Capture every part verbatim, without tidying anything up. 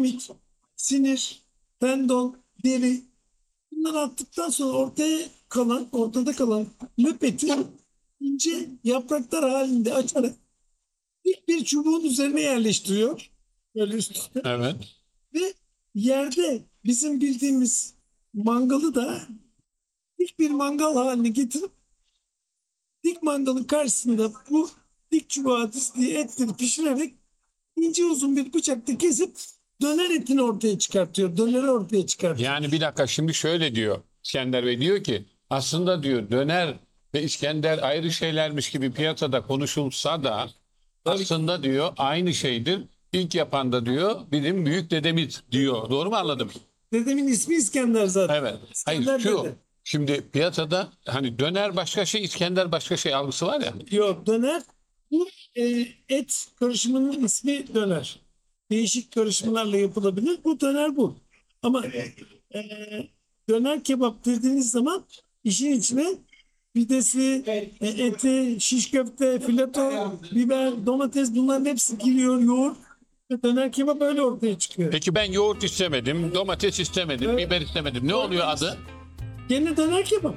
kemik, sinir, tendon, deri, bunları attıktan sonra ortaya kalan, ortada kalan löp eti ince yapraklar halinde açarak ilk bir çubuğun üzerine yerleştiriyor. Böyle üst üste. Evet. Ve yerde bizim bildiğimiz mangalı da dik bir mangal haline getirip dik mangalın karşısında bu dik çubuğa dizdiği etleri pişirerek ince uzun bir bıçakla kesip döner etini ortaya çıkartıyor. Döneri ortaya çıkartıyor. Yani bir dakika, şimdi şöyle diyor İskender Bey, diyor ki aslında diyor döner ve İskender ayrı şeylermiş gibi piyasada konuşulsa da aslında diyor aynı şeydir. İlk yapan da diyor bizim büyük dedemiz diyor. Doğru mu anladım? Dedemin ismi İskender zaten. Evet. Hayır İskender şu. dede. Şimdi piyasada hani döner başka şey, İskender başka şey algısı var ya. Yok, döner bu e, et karışımının ismi döner. Değişik karışımlarla yapılabilir. Bu döner bu. Ama e, döner kebap dediğiniz zaman işin içine pidesi, e, eti, şiş köfte, fileto, biber, domates, bunların hepsi giriyor, yoğurt. Ve döner kebap öyle ortaya çıkıyor. Peki ben yoğurt istemedim, domates istemedim, Evet. biber istemedim. Ne oluyor adı? Gene döner kebap.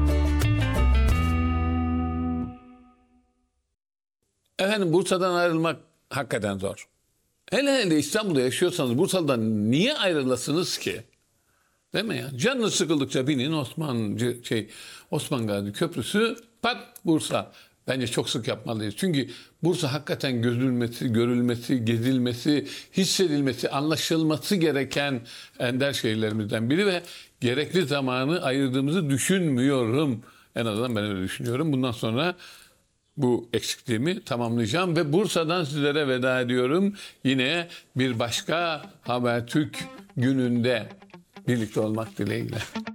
Efendim, Bursa'dan ayrılmak hakikaten zor. Hele hele İstanbul'da yaşıyorsanız Bursa'dan niye ayrılasınız ki? Değil mi ya? Canınız sıkıldıkça binin Osman şey Osman Gazi Köprüsü, pat Bursa. Bence çok sık yapmalıyız. Çünkü Bursa hakikaten gözülmesi, görülmesi, gezilmesi, hissedilmesi, anlaşılması gereken ender şehirlerimizden biri ve gerekli zamanı ayırdığımızı düşünmüyorum. En azından ben öyle düşünüyorum. Bundan sonra bu eksikliğimi tamamlayacağım ve Bursa'dan sizlere veda ediyorum. Yine bir başka Habertürk gününde birlikte olmak dileğiyle.